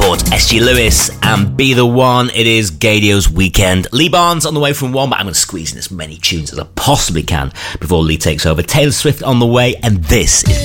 Records, SG Lewis, and Be The One. It is Gaydios weekend. Lee Barnes on the way from one, but I'm going to squeeze in as many tunes as I possibly can before Lee takes over. Taylor Swift on the way, and this is